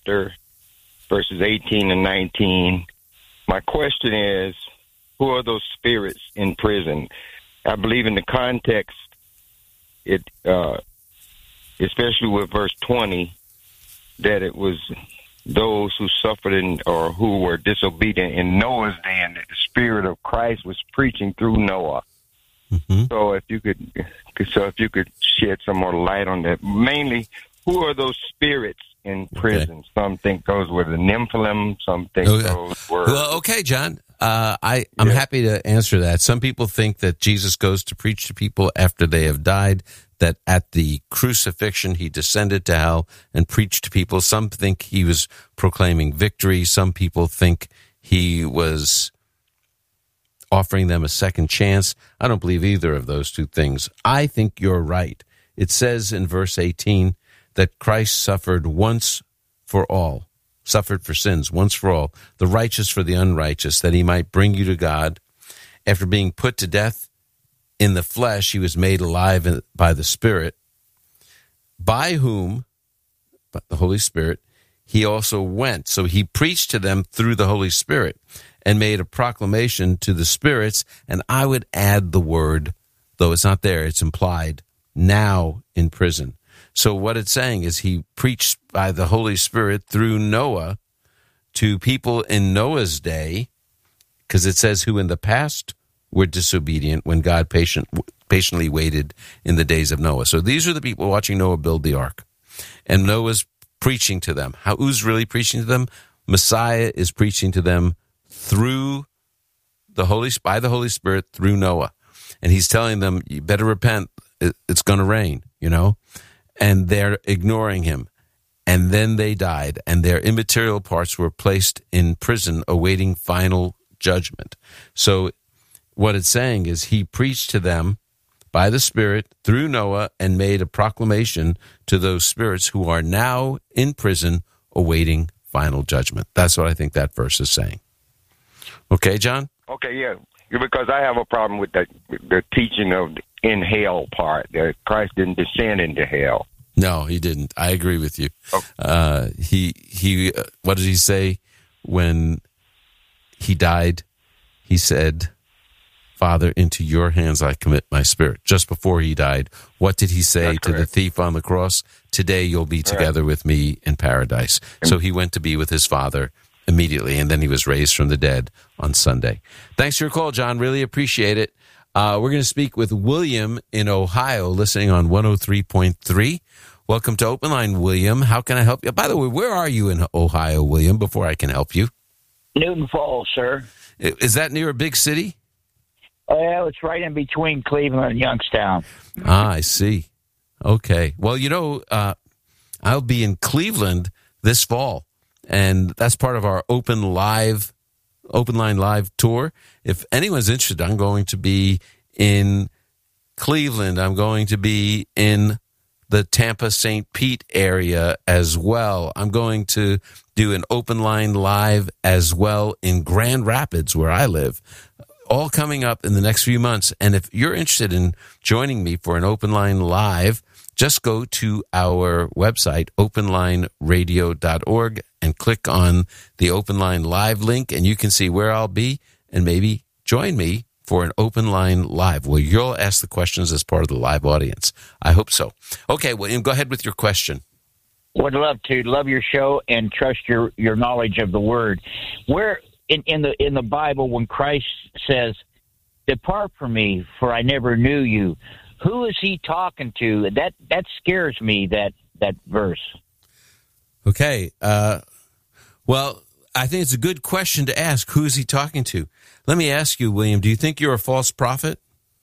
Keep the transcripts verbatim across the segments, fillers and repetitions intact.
chapter, verses eighteen and nineteen. My question is, who are those spirits in prison? I believe in the context, it, uh, especially with verse twenty, that it was those who suffered in, or who were disobedient in Noah's day, and that the Spirit of Christ was preaching through Noah. Mm-hmm. So if you could, so if you could shed some more light on that. Mainly, who are those spirits in prison? Okay. Some think those were the Nephilim. Some think okay. those were. Well, okay, John. Uh, I I'm yeah. happy to answer that. Some people think that Jesus goes to preach to people after they have died. That at the crucifixion he descended to hell and preached to people. Some think he was proclaiming victory. Some people think he was offering them a second chance. I don't believe either of those two things. I think you're right. It says in verse eighteen that Christ suffered once for all, suffered for sins once for all, the righteous for the unrighteous, that he might bring you to God. After being put to death in the flesh, he was made alive by the Spirit, by whom, by the Holy Spirit, he also went. So he preached to them through the Holy Spirit and made a proclamation to the spirits. And I would add the word, though it's not there, it's implied, now in prison. So what it's saying is he preached by the Holy Spirit through Noah to people in Noah's day, because it says who in the past were disobedient when God patient, patiently waited in the days of Noah. So these are the people watching Noah build the ark. And Noah's preaching to them. How, who's really preaching to them? Messiah is preaching to them through the Holy, by the Holy Spirit through Noah. And he's telling them, you better repent. It, it's going to rain, you know? And they're ignoring him. And then they died, and their immaterial parts were placed in prison awaiting final judgment. So what it's saying is he preached to them by the Spirit through Noah and made a proclamation to those spirits who are now in prison awaiting final judgment. That's what I think that verse is saying. Okay, John? Okay, yeah, because I have a problem with the, the teaching of the in hell part, that Christ didn't descend into hell. No, he didn't. I agree with you. Okay. Uh, he, he, uh, what did he say when he died? He said, Father, into your hands I commit my spirit. Just before he died, what did he say That's to correct. the thief on the cross? Today you'll be together right. with me in paradise. So he went to be with his Father immediately, and then he was raised from the dead on Sunday. Thanks for your call, John. Really appreciate it. Uh, we're going to speak with William in Ohio, listening on one oh three point three. Welcome to Open Line, William. How can I help you? By the way, where are you in Ohio, William, before I can help you? Newton Falls, sir. Is that near a big city? Well, it's right in between Cleveland and Youngstown. Ah, I see. Okay. Well, you know, uh, I'll be in Cleveland this fall, and that's part of our Open Live, Open Line Live tour. If anyone's interested, I'm going to be in Cleveland. I'm going to be in the Tampa Saint Pete area as well. I'm going to do an Open Line Live as well in Grand Rapids, where I live. All coming up in the next few months. And if you're interested in joining me for an Open Line Live, just go to our website, open line radio dot org, and click on the Open Line Live link, and you can see where I'll be, and maybe join me for an Open Line Live, where you'll ask the questions as part of the live audience. I hope so. Okay, William, go ahead with your question. Would love to. Love your show and trust your, your knowledge of the Word. Where in, in the in the Bible, when Christ says, "Depart from me, for I never knew you," who is he talking to? That that scares me, that, that verse. Okay. Uh, well, I think it's a good question to ask. Who is he talking to? Let me ask you, William, do you think you're a false prophet?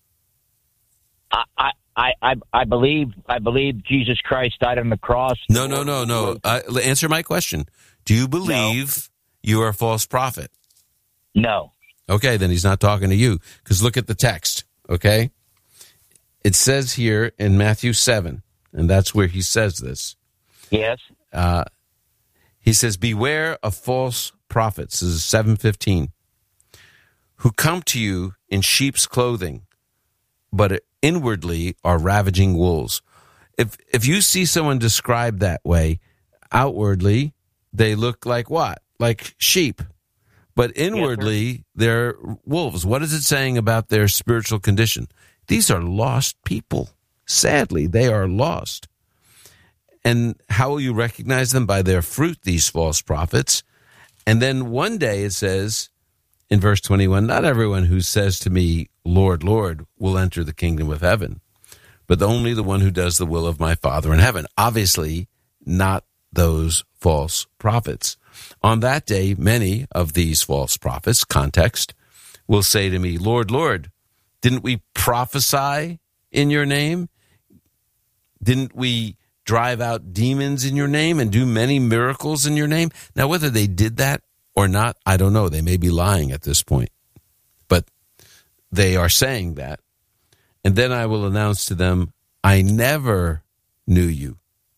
I I, I, I believe I believe Jesus Christ died on the cross. No, no, no, no. Uh, answer my question. Do you believe no. you are a false prophet? No. Okay, then he's not talking to you, because look at the text, okay? It says here in Matthew seven, and that's where he says this. Yes. Uh, he says, beware of false prophets, this is seven fifteen, who come to you in sheep's clothing, but inwardly are ravaging wolves. If if you see someone described that way, outwardly, they look like what? Like sheep. But inwardly, yes, they're wolves. What is it saying about their spiritual condition? These are lost people. Sadly, they are lost. And how will you recognize them? By their fruit, these false prophets. And then one day it says in verse twenty-one, not everyone who says to me, Lord, Lord, will enter the kingdom of heaven, but only the one who does the will of my Father in heaven. Obviously, not those false prophets. On that day, many of these false prophets, context, will say to me, Lord, Lord, didn't we prophesy in your name? Didn't we drive out demons in your name and do many miracles in your name? Now, whether they did that or not, I don't know. They may be lying at this point. But they are saying that. And then I will announce to them, I never knew you.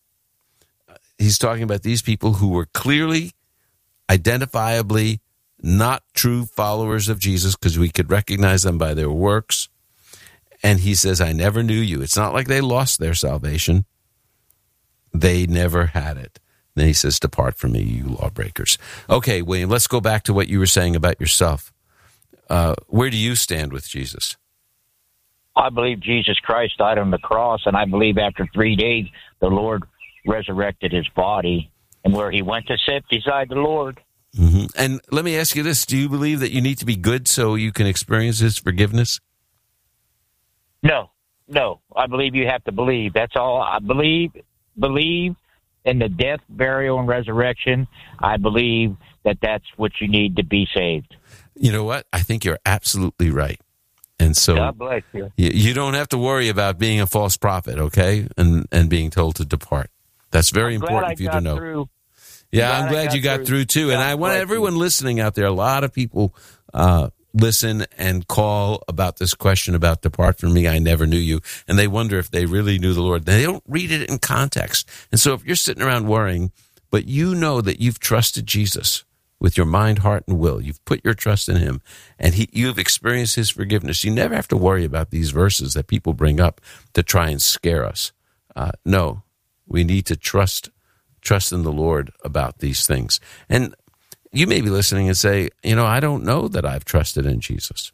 He's talking about these people who were clearly, identifiably not true followers of Jesus, because we could recognize them by their works. And he says, I never knew you. It's not like they lost their salvation. They never had it. Then he says, depart from me, you lawbreakers. Okay, William, let's go back to what you were saying about yourself. Uh, where do you stand with Jesus? I believe Jesus Christ died on the cross, and I believe after three days the Lord resurrected his body, and where he went to sit beside the Lord. Mm-hmm. And let me ask you this. Do you believe that you need to be good so you can experience his forgiveness? No, no. I believe you have to believe. That's all. I believe, believe in the death, burial, and resurrection. I believe that that's what you need to be saved. You know what? I think you're absolutely right. And so God bless you. You, you don't have to worry about being a false prophet, okay? And and being told to depart. That's very I'm important for you to know. Through. Yeah, glad I'm glad got you got through, through too. God and I want everyone you. listening out there, a lot of people uh, listen and call about this question about depart from me, I never knew you. And they wonder if they really knew the Lord. They don't read it in context. And so if you're sitting around worrying, but you know that you've trusted Jesus with your mind, heart, and will, you've put your trust in him, and he, you've experienced his forgiveness, you never have to worry about these verses that people bring up to try and scare us. Uh, no, we need to trust trust in the Lord about these things. And you may be listening and say, you know, I don't know that I've trusted in Jesus.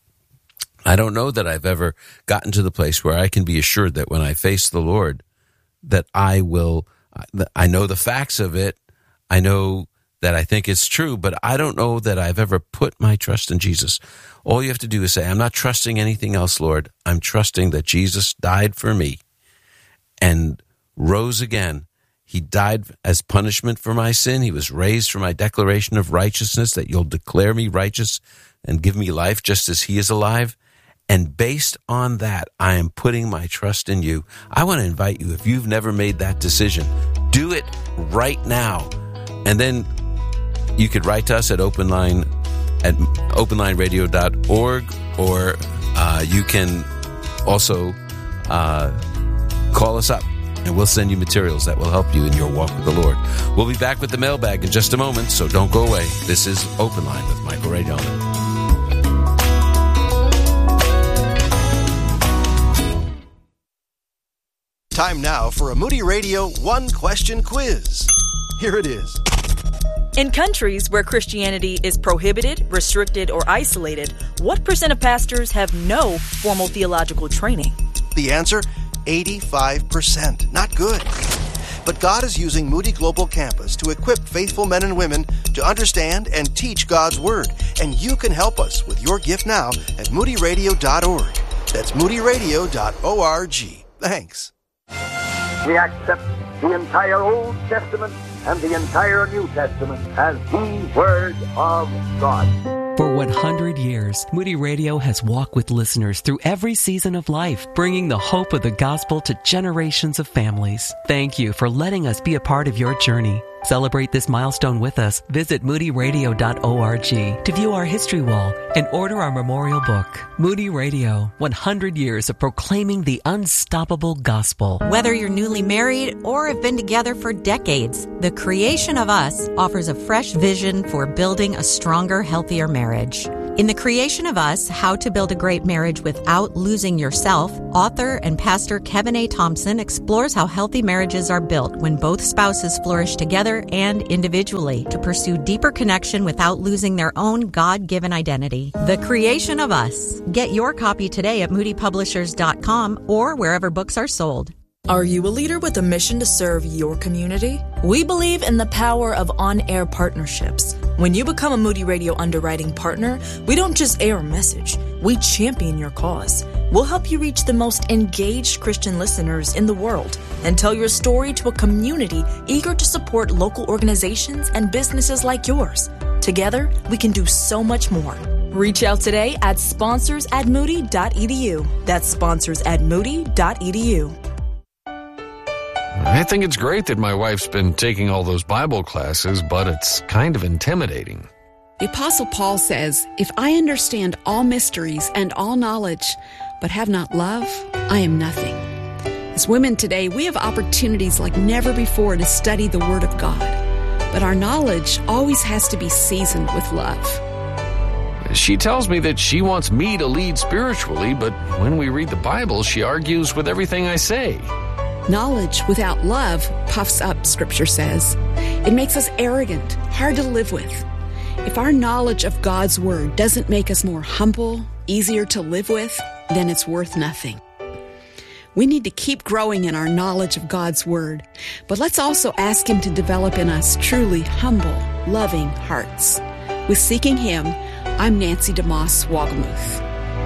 I don't know that I've ever gotten to the place where I can be assured that when I face the Lord, that I will, I know the facts of it. I know that I think it's true, but I don't know that I've ever put my trust in Jesus. All you have to do is say, I'm not trusting anything else, Lord. I'm trusting that Jesus died for me and rose again. He died as punishment for my sin. He was raised for my declaration of righteousness, that you'll declare me righteous and give me life just as he is alive. And based on that, I am putting my trust in you. I want to invite you, if you've never made that decision, do it right now. And then you could write to us at openline at open line radio dot org, or uh, you can also uh, call us up, and we'll send you materials that will help you in your walk with the Lord. We'll be back with the mailbag in just a moment, so don't go away. This is Open Line with Michael Ray Donovan. Time now for a Moody Radio one-question quiz. Here it is. In countries where Christianity is prohibited, restricted, or isolated, what percent of pastors have no formal theological training? The answer, eighty-five percent. Not good. But God is using Moody Global Campus to equip faithful men and women to understand and teach God's Word. And you can help us with your gift now at moody radio dot org. That's moody radio dot org. Thanks. We accept the entire Old Testament and the entire New Testament as the Word of God. For one hundred years, Moody Radio has walked with listeners through every season of life, bringing the hope of the gospel to generations of families. Thank you for letting us be a part of your journey. Celebrate this milestone with us. Visit moody radio dot org to view our history wall and order our memorial book. Moody Radio, one hundred years of proclaiming the unstoppable gospel. Whether you're newly married or have been together for decades, The Creation of Us offers a fresh vision for building a stronger, healthier marriage. In The Creation of Us, How to Build a Great Marriage Without Losing Yourself, author and pastor Kevin A. Thompson explores how healthy marriages are built when both spouses flourish together and individually to pursue deeper connection without losing their own God-given identity. The Creation of Us. Get your copy today at moody publishers dot com or wherever books are sold. Are you a leader with a mission to serve your community? We believe in the power of on-air partnerships. When you become a Moody Radio underwriting partner, we don't just air a message, we champion your cause. We'll help you reach the most engaged Christian listeners in the world and tell your story to a community eager to support local organizations and businesses like yours. Together, we can do so much more. Reach out today at sponsors at moody dot e d u. That's sponsors at moody dot e d u. I think it's great that my wife's been taking all those Bible classes, but it's kind of intimidating. The Apostle Paul says, "If I understand all mysteries and all knowledge, but have not love, I am nothing." As women today, we have opportunities like never before to study the Word of God, but our knowledge always has to be seasoned with love. She tells me that she wants me to lead spiritually, but when we read the Bible, she argues with everything I say. Knowledge without love puffs up, Scripture says. It makes us arrogant, hard to live with. If our knowledge of God's Word doesn't make us more humble, easier to live with, then it's worth nothing. We need to keep growing in our knowledge of God's Word, but let's also ask Him to develop in us truly humble, loving hearts. With Seeking Him, I'm Nancy DeMoss Wogelmuth.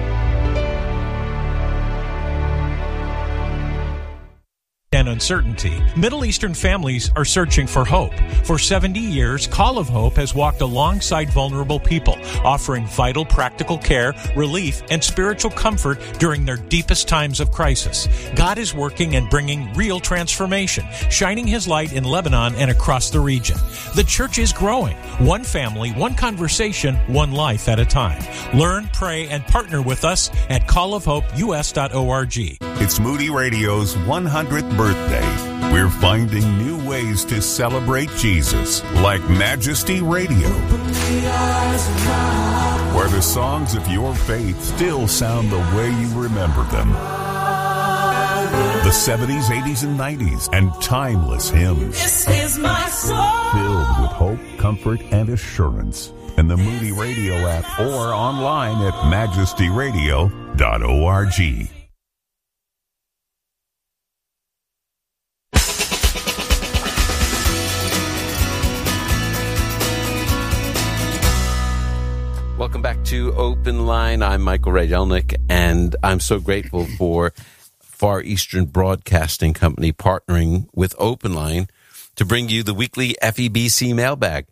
And uncertainty, Middle Eastern families are searching for hope. For seventy years, Call of Hope has walked alongside vulnerable people, offering vital practical care, relief, and spiritual comfort during their deepest times of crisis. God is working and bringing real transformation, shining His light in Lebanon and across the region. The church is growing, one family, one conversation, one life at a time. Learn, pray, and partner with us at call of hope u s dot org. It's Moody Radio's one hundredth birthday. We're finding new ways to celebrate Jesus, like Majesty Radio, where the songs of your faith still sound the way you remember them. The seventies, eighties, and nineties, and timeless hymns. This is my song. Filled with hope, comfort, and assurance. In the Moody Radio app or online at majesty radio dot org. Welcome back to Open Line. I'm Michael Rydelnik, and I'm so grateful for Far Eastern Broadcasting Company partnering with Open Line to bring you the weekly F E B C mailbag.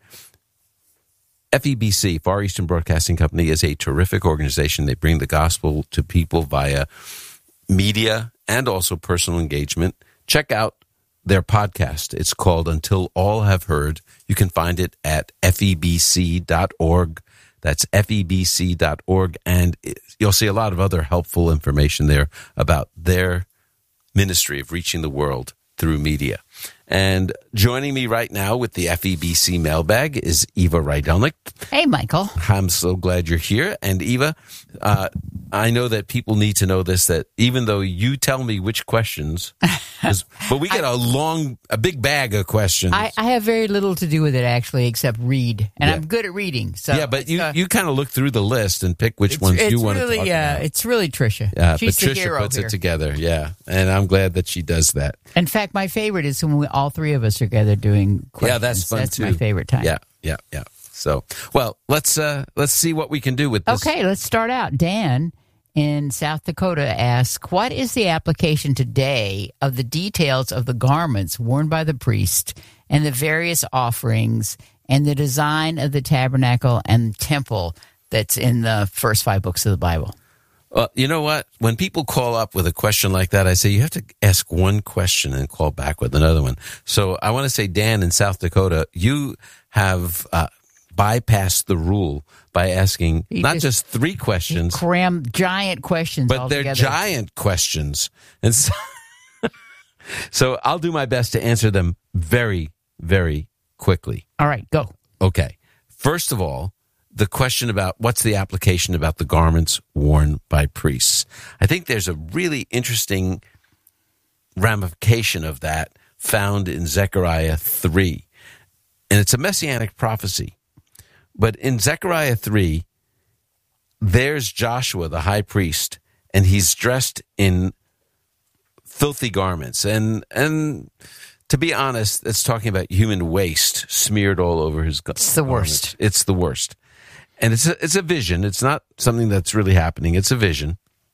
F E B C, Far Eastern Broadcasting Company, is a terrific organization. They bring the gospel to people via media and also personal engagement. Check out their podcast. It's called Until All Have Heard. You can find it at F E B C dot org. That's F E B C dot org, and you'll see a lot of other helpful information there about their ministry of reaching the world through media. And joining me right now with the F E B C mailbag is Eva Rydelnik. Hey, Michael. I'm so glad you're here. And Eva, uh, I know that people need to know this, that even though you tell me which questions, but we get I, a long, a big bag of questions. I, I have very little to do with it, actually, except read. And yeah. I'm good at reading. So yeah, but you, uh, you kind of look through the list and pick which it's, ones it's you want really, to talk uh, about. It's really Tricia. Yeah, She's Patricia the hero puts here. it together, yeah. And I'm glad that she does that. In fact, my favorite is when we, all three of us are together doing questions. Yeah, that's fun That's too. my favorite time. Yeah, yeah, yeah. So, well, let's uh, let's see what we can do with this. Okay, let's start out. Dan in South Dakota asks, what is the application today of the details of the garments worn by the priest and the various offerings and the design of the tabernacle and temple that's in the first five books of the Bible? Well, you know what? When people call up with a question like that, I say you have to ask one question and call back with another one. So I want to say, Dan in South Dakota, you have uh, bypassed the rule by asking he not just, just three questions. Cram giant questions But all they're together. giant questions. And so, so I'll do my best to answer them very, very quickly. All right, go. Okay. First of all, the question about what's the application about the garments worn by priests. I think there's a really interesting ramification of that found in Zechariah three. And it's a messianic prophecy. But in Zechariah three, there's Joshua, the high priest, and he's dressed in filthy garments. And and to be honest, it's talking about human waste smeared all over his garments. It's the worst. It's the worst. And it's a, it's a vision. It's not something that's really happening. It's a vision.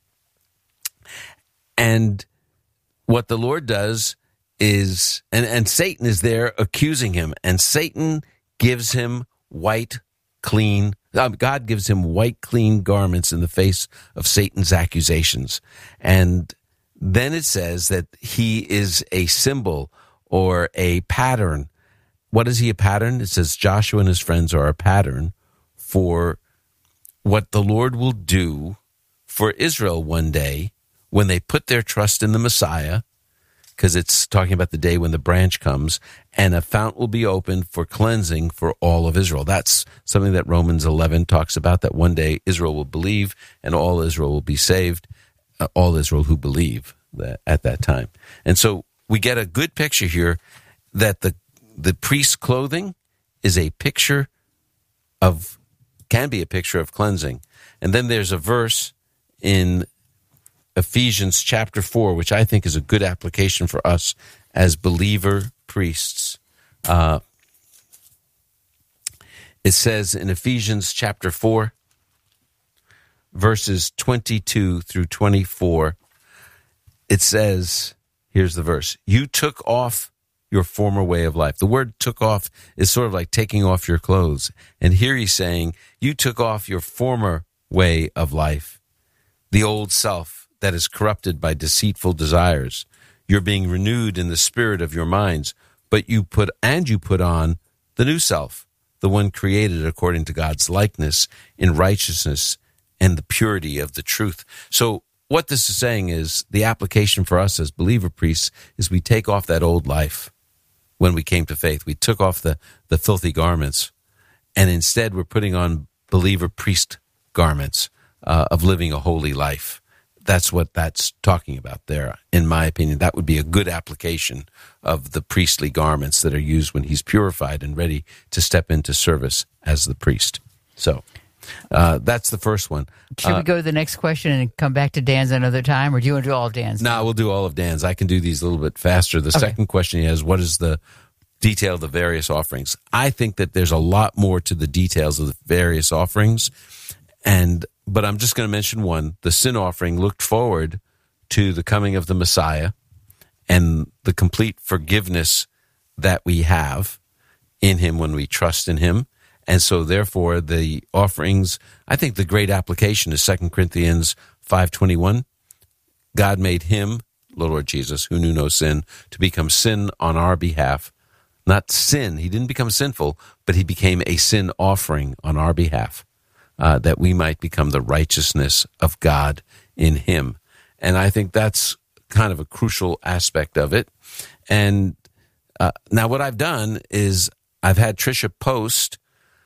And what the Lord does is, and, and Satan is there accusing him, and Satan gives him white, clean, uh, God gives him white, clean garments in the face of Satan's accusations. And then it says that he is a symbol or a pattern. What is he a pattern? It says Joshua and his friends are a pattern for what the Lord will do for Israel one day when they put their trust in the Messiah, because it's talking about the day when the branch comes, and a fount will be opened for cleansing for all of Israel. That's something that Romans eleven talks about, that one day Israel will believe and all Israel will be saved, uh, all Israel who believe that, at that time. And so we get a good picture here that the the priest's clothing is a picture of, can be a picture of cleansing. And then there's a verse in Ephesians chapter four, which I think is a good application for us as believer priests. Uh, it says in Ephesians chapter four, verses twenty-two through twenty-four, it says, here's the verse, you took off your former way of life. The word took off is sort of like taking off your clothes. And here he's saying, you took off your former way of life, the old self that is corrupted by deceitful desires. You're being renewed in the spirit of your minds, but you put, and you put on the new self, the one created according to God's likeness in righteousness and the purity of the truth. So what this is saying is the application for us as believer priests is we take off that old life. When we came to faith, we took off the, the filthy garments, and instead we're putting on believer priest garments uh, of living a holy life. That's what that's talking about there. In my opinion, that would be a good application of the priestly garments that are used when he's purified and ready to step into service as the priest. So uh, that's the first one. Should uh, we go to the next question and come back to Dan's another time, or do you want to do all of Dan's? No, nah, we'll do all of Dan's. I can do these a little bit faster. The okay. second question he has, what is the detail of the various offerings? I think that there's a lot more to the details of the various offerings, and but I'm just going to mention one. The sin offering looked forward to the coming of the Messiah and the complete forgiveness that we have in him when we trust in him. And so, therefore, the offerings, I think the great application is Second Corinthians five twenty-one. God made him, the Lord Jesus, who knew no sin, to become sin on our behalf. Not sin. He didn't become sinful, but he became a sin offering on our behalf, uh, that we might become the righteousness of God in him. And I think that's kind of a crucial aspect of it. And uh, now what I've done is I've had Tricia post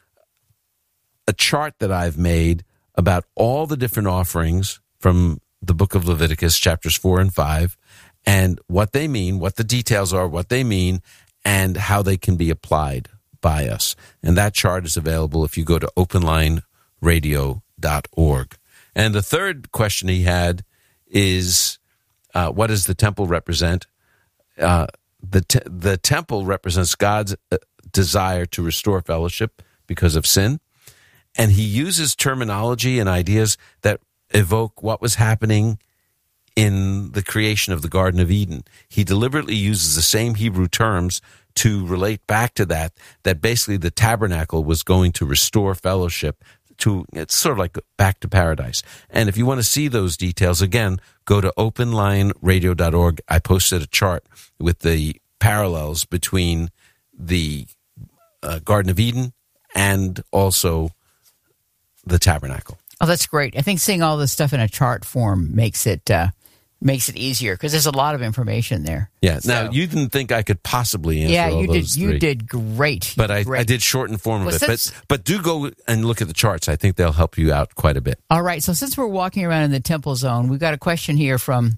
a chart that I've made about all the different offerings from the book of Leviticus, chapters four and five, and what they mean, what the details are, what they mean, and how they can be applied by us. And that chart is available if you go to open line radio dot org. And the third question he had is, uh, what does the temple represent? Uh, the te- the temple represents God's uh, desire to restore fellowship because of sin. And he uses terminology and ideas that evoke what was happening in the creation of the Garden of Eden. He deliberately uses the same Hebrew terms to relate back to that, that basically the tabernacle was going to restore fellowship to, it's sort of like back to paradise. And if you want to see those details, again, go to open line radio dot org. I posted a chart with the parallels between the uh, Garden of Eden and also the tabernacle. Oh, that's great. I think seeing all this stuff in a chart form makes it uh, makes it easier because there's a lot of information there. Yeah. So, now, you didn't think I could possibly answer yeah, all you those did. three. You did great. But I, great. I did short and form Well, of it. since- But, but do go and look at the charts. I think they'll help you out quite a bit. All right. So since we're walking around in the temple zone, we've got a question here from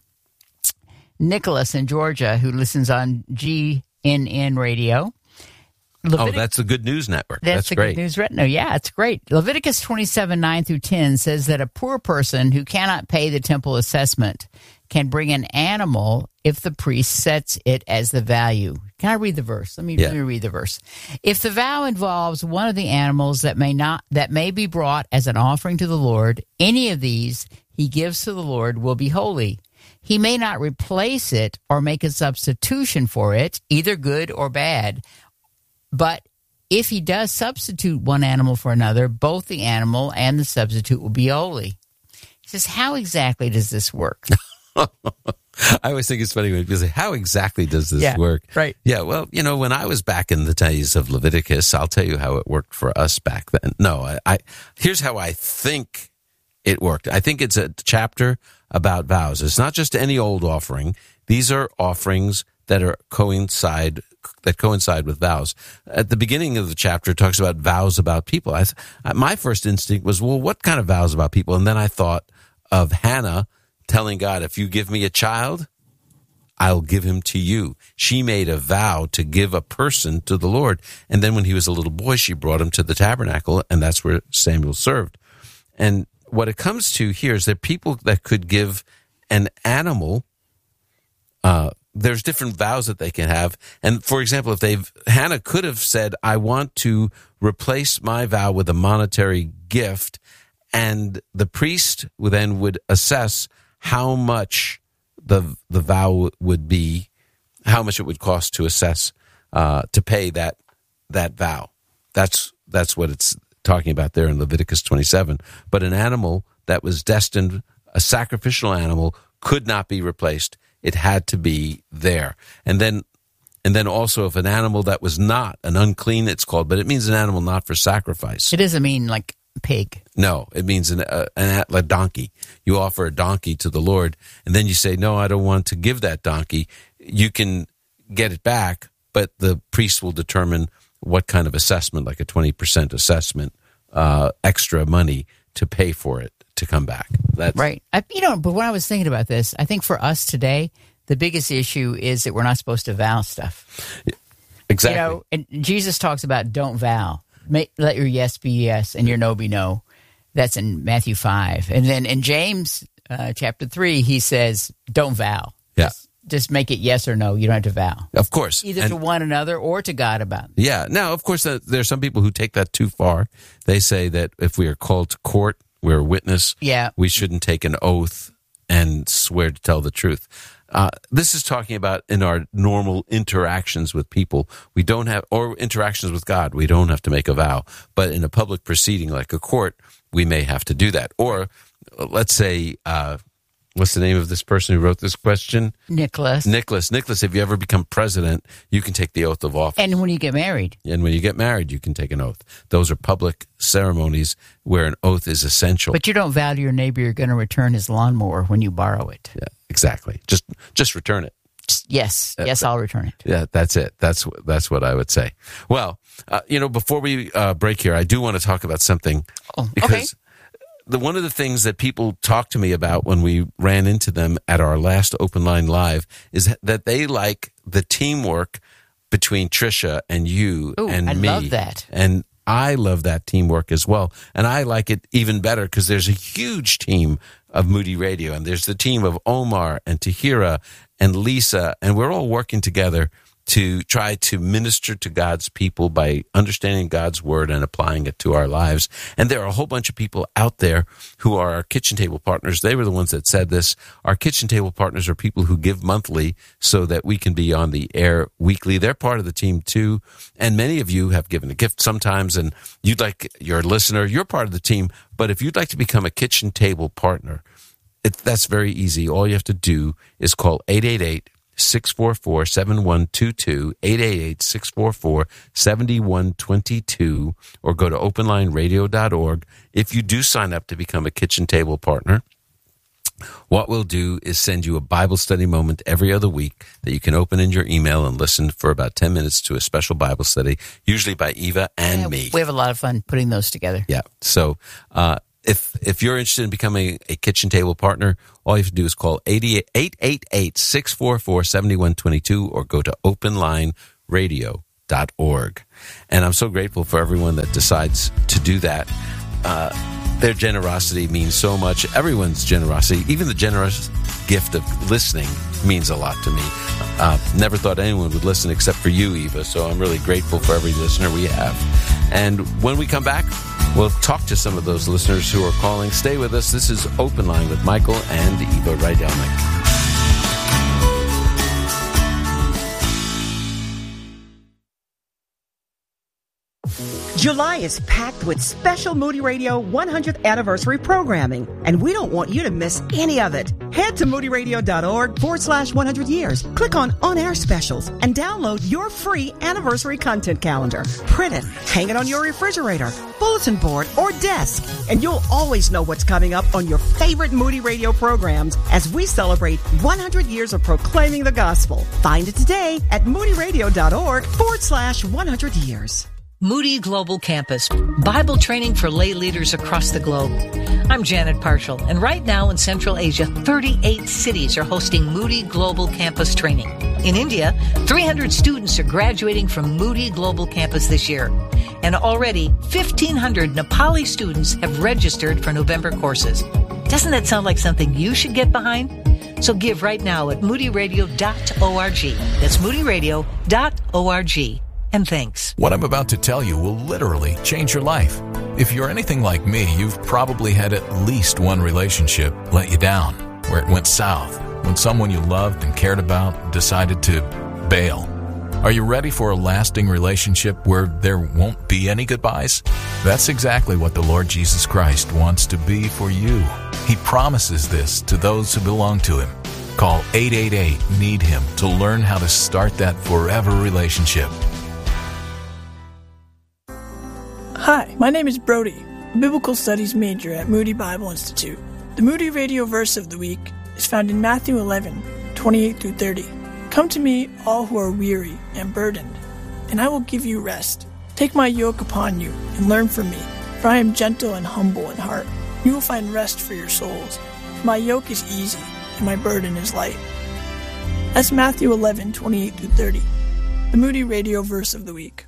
Nicholas in Georgia who listens on G N N Radio. Levitic- oh, that's the Good News Network. That's, That's the great. Good News Network. Yeah, it's great. Leviticus twenty-seven, nine through ten says that a poor person who cannot pay the temple assessment can bring an animal if the priest sets it as the value. Can I read the verse? Let me, Yeah. let me read the verse. If the vow involves one of the animals that may not that may be brought as an offering to the Lord, any of these he gives to the Lord will be holy. He may not replace it or make a substitution for it, either good or bad. But if he does substitute one animal for another, both the animal and the substitute will be holy. He says, how exactly does this work? I always think it's funny when people say, how exactly does this Yeah, work? right. Yeah, well, you know, when I was back in the days of Leviticus, I'll tell you how it worked for us back then. No, I, I here's how I think it worked. I think it's a chapter about vows. It's not just any old offering. These are offerings that are coincide that coincide with vows. At the beginning of the chapter, it talks about vows about people. I, my first instinct was, well, what kind of vows about people? And then I thought of Hannah telling God, if you give me a child, I'll give him to you. She made a vow to give a person to the Lord. And then when he was a little boy, she brought him to the tabernacle, and that's where Samuel served. And what it comes to here is that people that could give an animal, uh, there's different vows that they can have. And for example, if they've, Hannah could have said, I want to replace my vow with a monetary gift. And the priest then would assess how much the, the vow would be, how much it would cost to assess, uh, to pay that, that vow. That's, that's what it's talking about there in Leviticus twenty-seven. But an animal that was destined, a sacrificial animal, could not be replaced. It had to be there. And then and then also if an animal that was not an unclean, it's called, but it means an animal not for sacrifice. It doesn't mean like pig. No, it means an, uh, an a donkey. You offer a donkey to the Lord, and then you say, no, I don't want to give that donkey. You can get it back, but the priest will determine what kind of assessment, like a twenty percent assessment, uh, extra money to pay for it to come back. That's right. I, you know, but when I was thinking about this, I think for us today, the biggest issue is that we're not supposed to vow stuff. Exactly. You know, and Jesus talks about don't vow. Make, let your yes be yes and your no be no. That's in Matthew five. And then in James uh, chapter three, he says don't vow. Yeah. Just, just make it yes or no. You don't have to vow. Of course. Either And- to one another or to God about it. Yeah. Now, of course, uh, there are some people who take that too far. They say that if we are called to court, we're a witness. Yeah. We shouldn't take an oath and swear to tell the truth. Uh, this is talking about in our normal interactions with people. We don't have, or interactions with God, we don't have to make a vow. But in a public proceeding like a court, we may have to do that. Or uh, let's say, uh, what's the name of this person who wrote this question? Nicholas. Nicholas. Nicholas, if you ever become president, you can take the oath of office. And when you get married. And when you get married, you can take an oath. Those are public ceremonies where an oath is essential. But you don't vow to your neighbor you're going to return his lawnmower when you borrow it. Yeah, exactly. Just just return it. Just, yes. Yes, I'll return it. Yeah, that's it. That's that's what I would say. Well, uh, you know, before we uh, break here, I do want to talk about something. Oh, because okay. the one of the things that people talked to me about when we ran into them at our last Open Line Live is that they like the teamwork between Trisha and you Ooh, and I me. love that. And I love that teamwork as well. And I like it even better because there's a huge team of Moody Radio. And there's the team of Omar and Tahira and Lisa. And we're all working together to try to minister to God's people by understanding God's word and applying it to our lives. And there are a whole bunch of people out there who are our kitchen table partners. They were the ones that said this. Our kitchen table partners are people who give monthly so that we can be on the air weekly. They're part of the team too. And many of you have given a gift sometimes, and you'd like, you're a listener, you're part of the team. But if you'd like to become a kitchen table partner, it, that's very easy. All you have to do is call eight eight eight, six four four, seven one two two, eight eight eight, six four four, seven one two two, or go to open line radio dot org. If you do sign up to become a kitchen table partner, what we'll do is send you a Bible study moment every other week that you can open in your email and listen for about ten minutes to a special Bible study, usually by Eva and yeah, me. We have a lot of fun putting those together. Yeah. So uh, if if you're interested in becoming a kitchen table partner, all you have to do is call eight eight eight, six four four, seven one two two or go to open line radio dot org. And I'm so grateful for everyone that decides to do that. Uh, their generosity means so much. Everyone's generosity, even the generous gift of listening, means a lot to me. Uh, never thought anyone would listen except for you, Eva, so I'm really grateful for every listener we have. And when we come back, we'll talk to some of those listeners who are calling. Stay with us. This is Open Line with Michael and Eva Rydelnik. July is packed with special Moody Radio one hundredth anniversary programming, and we don't want you to miss any of it. Head to moodyradio.org forward slash 100 years. Click on On-Air Specials and download your free anniversary content calendar. Print it, hang it on your refrigerator, bulletin board, or desk, and you'll always know what's coming up on your favorite Moody Radio programs as we celebrate one hundred years of proclaiming the gospel. Find it today at moodyradio.org forward slash 100 years. Moody Global Campus, Bible training for lay leaders across the globe. I'm Janet Parshall, and right now in Central Asia, thirty-eight cities are hosting Moody Global Campus training. In India, three hundred students are graduating from Moody Global Campus this year. And already, fifteen hundred Nepali students have registered for November courses. Doesn't that sound like something you should get behind? So give right now at moody radio dot org. That's moody radio dot org. And thanks. What I'm about to tell you will literally change your life. If you're anything like me, you've probably had at least one relationship let you down, where it went south, when someone you loved and cared about decided to bail. Are you ready for a lasting relationship where there won't be any goodbyes? That's exactly what the Lord Jesus Christ wants to be for you. He promises this to those who belong to Him. Call eight eight eight, need him to learn how to start that forever relationship. Hi, my name is Brody, a biblical studies major at Moody Bible Institute. The Moody Radio verse of the week is found in Matthew eleven, twenty-eight through thirty. Come to me, all who are weary and burdened, and I will give you rest. Take my yoke upon you and learn from me, for I am gentle and humble in heart. You will find rest for your souls. For my yoke is easy and my burden is light. That's Matthew eleven, twenty-eight through thirty, the Moody Radio verse of the week.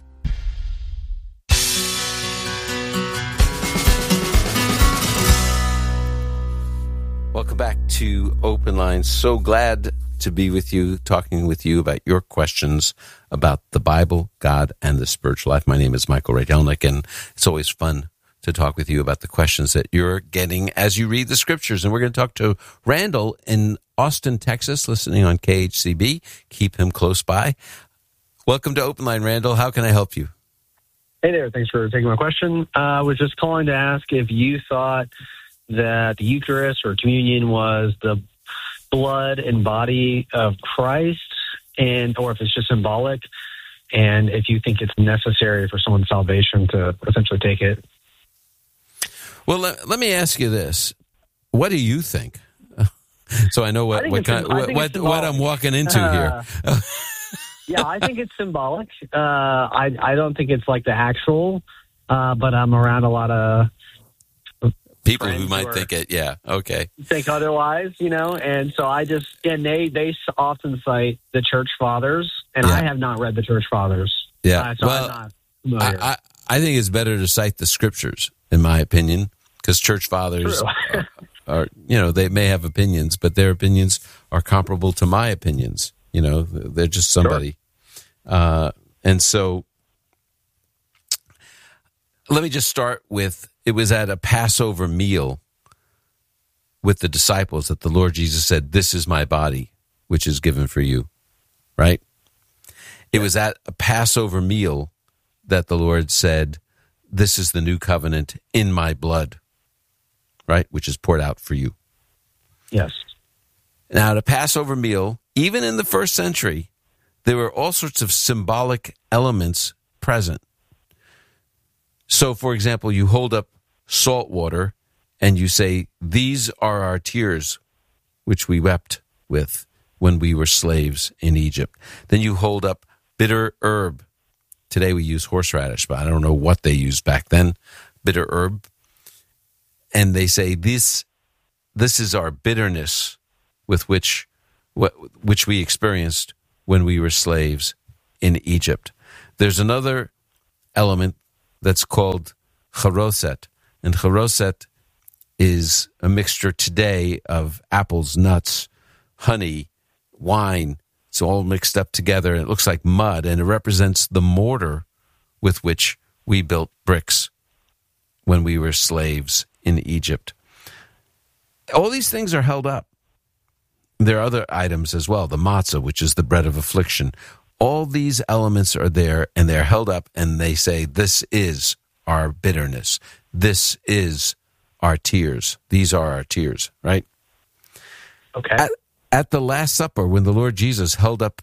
Welcome back to Open Line. So glad to be with you, talking with you about your questions about the Bible, God, and the spiritual life. My name is Michael Rydelnik, and it's always fun to talk with you about the questions that you're getting as you read the scriptures. And we're going to talk to Randall in Austin, Texas, listening on K H C B. Keep him close by. Welcome to Open Line, Randall. How can I help you? Hey there. Thanks for taking my question. Uh, I was just calling to ask if you thought that the Eucharist or communion was the blood and body of Christ, and or if it's just symbolic, and if you think it's necessary for someone's salvation to essentially take it. Well, let, let me ask you this. What do you think? So I know what I what, kind, what, what, what I'm walking into uh, here. Yeah, I think it's symbolic. Uh, I, I don't think it's like the actual, uh, but I'm around a lot of people who might think it, yeah, okay. Think otherwise, you know, and so I just, and they, they often cite the church fathers, and yeah. I have not read the church fathers. Yeah, uh, so well, I'm not familiar. I, I, I think it's better to cite the scriptures, in my opinion, because church fathers are, are, you know, they may have opinions, but their opinions are comparable to my opinions. You know, they're just somebody. Sure. Uh, and so let me just start with, it was at a Passover meal with the disciples that the Lord Jesus said, "This is my body, which is given for you." Right? It was at a Passover meal that the Lord said, "This is the new covenant in my blood," right? Which is poured out for you. Yes. Now, at a Passover meal, even in the first century, there were all sorts of symbolic elements present. So, for example, you hold up salt water and you say, "These are our tears which we wept with when we were slaves in Egypt. Then you hold up bitter herb. Today we use horseradish, but I don't know what they used back then. Bitter herb. And they say, this this is our bitterness with which what, which we experienced when we were slaves in Egypt. There's another element that's called charoset. And charoset is a mixture today of apples, nuts, honey, wine. It's all mixed up together. It looks like mud, and it represents the mortar with which we built bricks when we were slaves in Egypt. All these things are held up. There are other items as well, the matzah, which is the bread of affliction. All these elements are there, and they're held up, and they say, this is our bitterness. This is our tears. These are our tears, right? Okay. At, at the Last Supper, when the Lord Jesus held up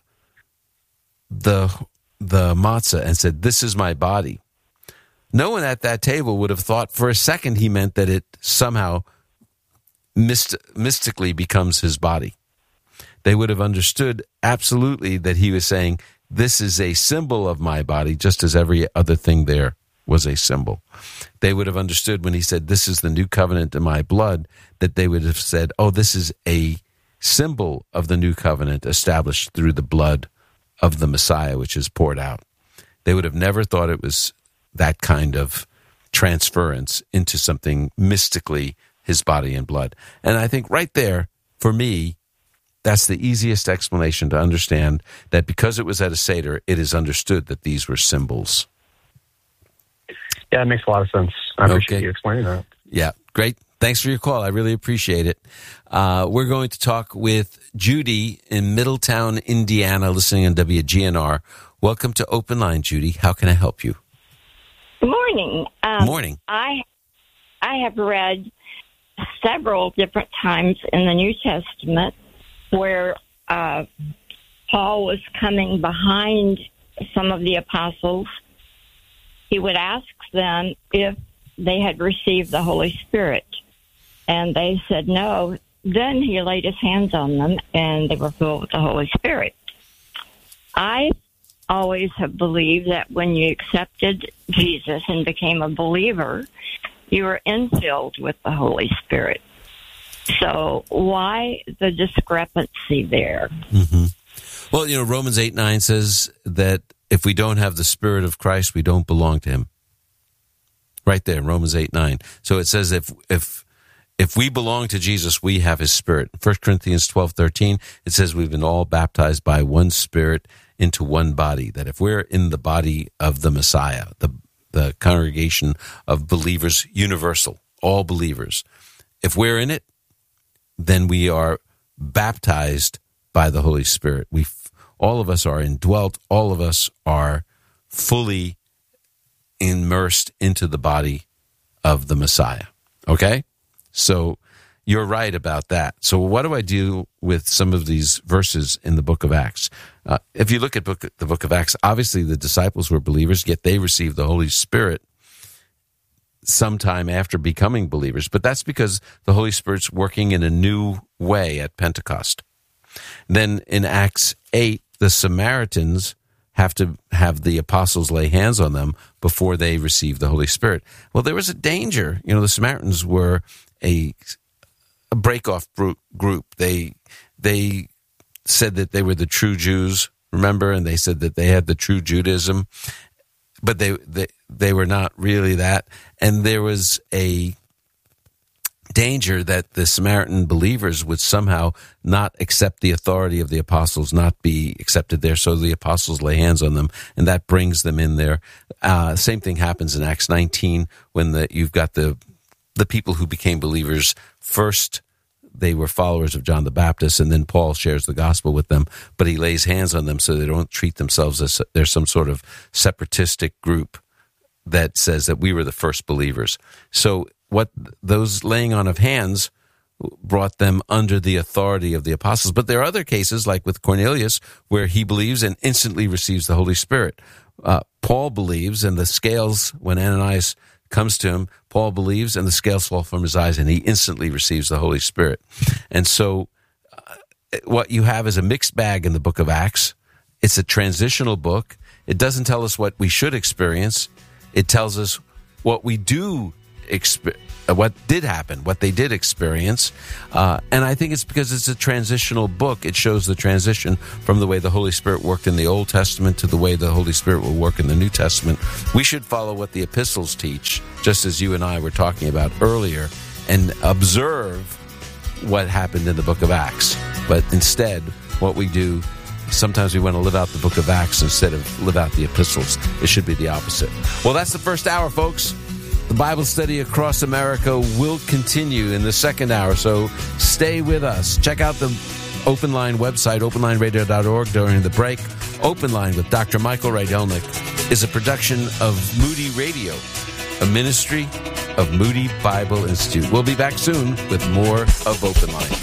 the, the matzah and said, this is my body, no one at that table would have thought for a second he meant that it somehow myst- mystically becomes his body. They would have understood absolutely that he was saying, this is a symbol of my body, just as every other thing there was a symbol. They would have understood when he said, this is the new covenant in my blood, that they would have said, oh, this is a symbol of the new covenant established through the blood of the Messiah, which is poured out. They would have never thought it was that kind of transference into something mystically his body and blood. And I think right there, for me, that's the easiest explanation to understand that because it was at a Seder, it is understood that these were symbols. Yeah, it makes a lot of sense. I appreciate Okay. you explaining that. Yeah, great. Thanks for your call. I really appreciate it. Uh, we're going to talk with Judy in Middletown, Indiana, listening on W G N R. Welcome to Open Line, Judy. How can I help you? Good morning. Um, Morning. I I have read several different times in the New Testament where uh, Paul was coming behind some of the apostles. He would ask them if they had received the Holy Spirit, and they said no. Then he laid his hands on them, and they were filled with the Holy Spirit. I always have believed that when you accepted Jesus and became a believer, you were infilled with the Holy Spirit. So why the discrepancy there? Mm-hmm. Well, you know, Romans eight nine says that if we don't have the Spirit of Christ, we don't belong to him. Right there, Romans eight nine. So it says if if if we belong to Jesus, we have his Spirit. First Corinthians twelve thirteen, it says we've been all baptized by one Spirit into one body, that if we're in the body of the Messiah, the the congregation of believers, universal, all believers, if we're in it, then we are baptized by the Holy Spirit. We, all of us are indwelt. All of us are fully immersed into the body of the Messiah. Okay? So you're right about that. So what do I do with some of these verses in the book of Acts? Uh, if you look at book, the book of Acts, obviously the disciples were believers, yet they received the Holy Spirit sometime after becoming believers. But that's because the Holy Spirit's working in a new way at Pentecost. Then in Acts eight, the Samaritans have to have the apostles lay hands on them before they receive the Holy Spirit. Well, there was a danger. You know, the Samaritans were a, a break-off group. They they said that they were the true Jews, remember? And they said that they had the true Judaism. But they, they they were not really that. And there was a danger that the Samaritan believers would somehow not accept the authority of the apostles, not be accepted there. So the apostles lay hands on them, and that brings them in there. Uh, same thing happens in Acts nineteen when the, you've got the the people who became believers. First, they were followers of John the Baptist, and then Paul shares the gospel with them, but he lays hands on them so they don't treat themselves as they're some sort of separatistic group that says that we were the first believers. So what those laying on of hands brought them under the authority of the apostles. But there are other cases, like with Cornelius, where he believes and instantly receives the Holy Spirit. Uh, Paul believes, and the scales, when Ananias comes to him, Paul believes, and the scales fall from his eyes, and he instantly receives the Holy Spirit. And so what you have is a mixed bag in the book of Acts. It's a transitional book. It doesn't tell us what we should experience. It tells us what we do experience. What did happen, what they did experience. Uh, and I think it's because it's a transitional book. It shows the transition from the way the Holy Spirit worked in the Old Testament to the way the Holy Spirit will work in the New Testament. We should follow what the epistles teach, just as you and I were talking about earlier, and observe what happened in the book of Acts. But instead, what we do, sometimes we want to live out the book of Acts instead of live out the epistles. It should be the opposite. Well, that's the first hour, folks. The Bible study across America will continue in the second hour, so stay with us. Check out the Open Line website, open line radio dot org during the break. Open Line with Doctor Michael Rydelnik is a production of Moody Radio, a ministry of Moody Bible Institute. We'll be back soon with more of Open Line.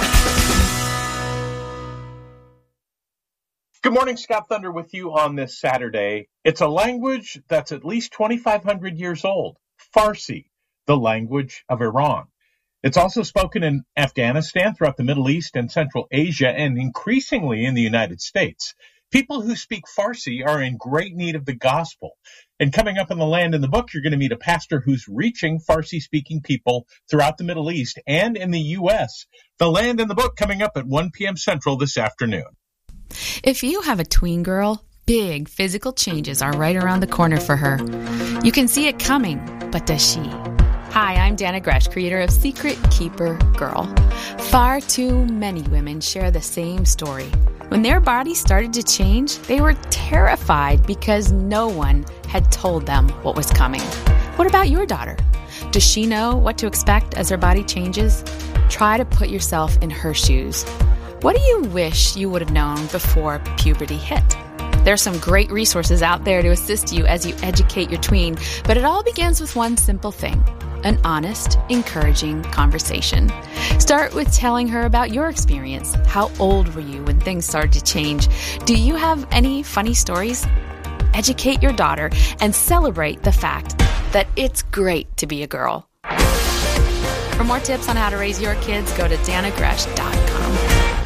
Good morning, Scott Thunder with you on this Saturday. It's a language that's at least twenty-five hundred years old. Farsi, the language of Iran. It's also spoken in Afghanistan, throughout the Middle East and Central Asia, and increasingly in the United States. People who speak Farsi are in great need of the gospel. And coming up in The Land in the Book, you're going to meet a pastor who's reaching Farsi-speaking people throughout the Middle East and in the U S. The Land in the Book coming up at one p.m. Central this afternoon. If you have a tween girl, big physical changes are right around the corner for her. You can see it coming, but does she? Hi, I'm Dana Gresh, creator of Secret Keeper Girl. Far too many women share the same story. When their bodies started to change, they were terrified because no one had told them what was coming. What about your daughter? Does she know what to expect as her body changes? Try to put yourself in her shoes. What do you wish you would have known before puberty hit? There's some great resources out there to assist you as you educate your tween, but it all begins with one simple thing: an honest, encouraging conversation. Start with telling her about your experience. How old were you when things started to change? Do you have any funny stories? Educate your daughter and celebrate the fact that it's great to be a girl. For more tips on how to raise your kids, go to dana gresh dot com.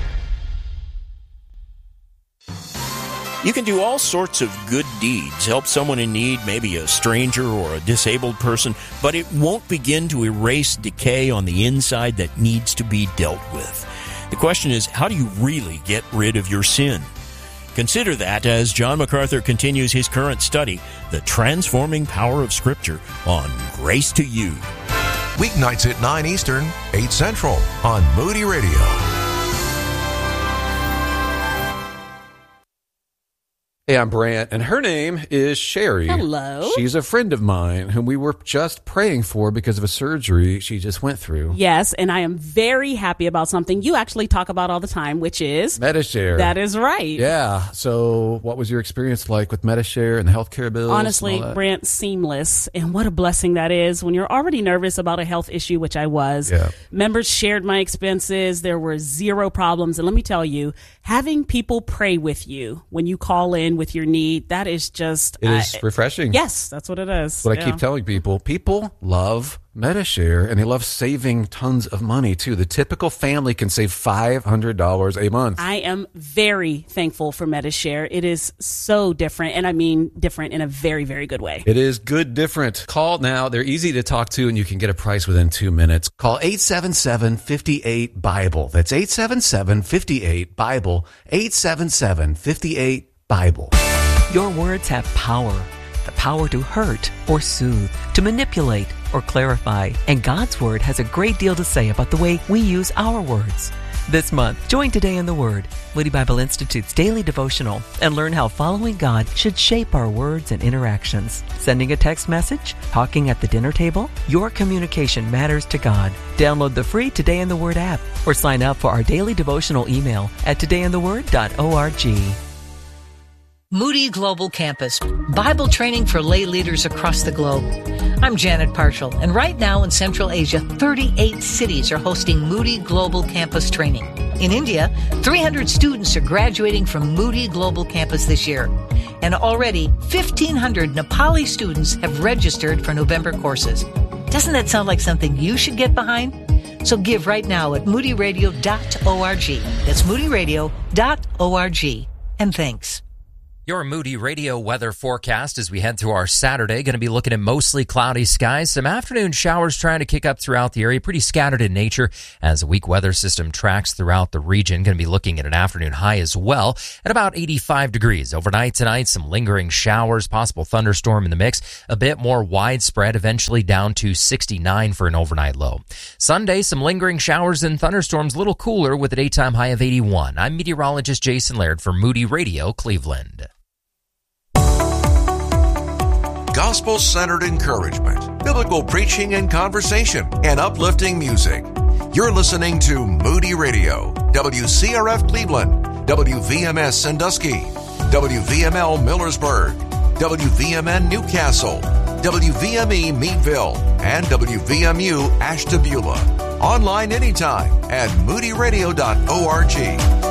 You can do all sorts of good deeds, help someone in need, maybe a stranger or a disabled person, but it won't begin to erase decay on the inside that needs to be dealt with. The question is, how do you really get rid of your sin? Consider that as John MacArthur continues his current study, The Transforming Power of Scripture, on Grace to You. Weeknights at nine Eastern, eight Central on Moody Radio. Hey, I'm Brant, and her name is Sherry. Hello. She's a friend of mine whom we were just praying for because of a surgery she just went through. Yes, and I am very happy about something you actually talk about all the time, which is Medi-Share. That is right. Yeah. So what was your experience like with Medi-Share and the healthcare bills? Honestly, Brant, seamless. And what a blessing that is when you're already nervous about a health issue, which I was. Yeah. Members shared my expenses. There were zero problems. And let me tell you, having people pray with you when you call in with your need, that is just... It is uh, refreshing. Yes, that's what it is. What yeah. I keep telling people, people love Medi-Share, and they love saving tons of money, too. The typical family can save five hundred dollars a month. I am very thankful for Medi-Share. It is so different, and I mean different in a very, very good way. It is good different. Call now. They're easy to talk to, and you can get a price within two minutes. Call eight seven seven, five eight, BIBLE. That's eight seven seven, five eight, BIBLE. eight seven seven, five eight, BIBLE. Your words have power. The power to hurt or soothe, to manipulate or clarify. And God's Word has a great deal to say about the way we use our words. This month, join Today in the Word, Moody Bible Institute's daily devotional, and learn how following God should shape our words and interactions. Sending a text message? Talking at the dinner table? Your communication matters to God. Download the free Today in the Word app or sign up for our daily devotional email at today in the word dot org. Moody Global Campus, Bible training for lay leaders across the globe. I'm Janet Parshall, and right now in Central Asia, thirty-eight cities are hosting Moody Global Campus training. In India, three hundred students are graduating from Moody Global Campus this year. And already, fifteen hundred Nepali students have registered for November courses. Doesn't that sound like something you should get behind? So give right now at moody radio dot org. That's moody radio dot org. And thanks. Your Moody Radio weather forecast as we head through our Saturday. Going to be looking at mostly cloudy skies. Some afternoon showers trying to kick up throughout the area. Pretty scattered in nature as a weak weather system tracks throughout the region. Going to be looking at an afternoon high as well at about eighty-five degrees. Overnight tonight, some lingering showers, possible thunderstorm in the mix. A bit more widespread, eventually down to sixty-nine for an overnight low. Sunday, some lingering showers and thunderstorms, a little cooler with a daytime high of eighty-one. I'm meteorologist Jason Laird for Moody Radio, Cleveland. Gospel-centered encouragement, biblical preaching and conversation, and uplifting music. You're listening to Moody Radio, W C R F Cleveland, W V M S Sandusky, W V M L Millersburg, W V M N Newcastle, W V M E Meadville, and W V M U Ashtabula. Online anytime at moody radio dot org.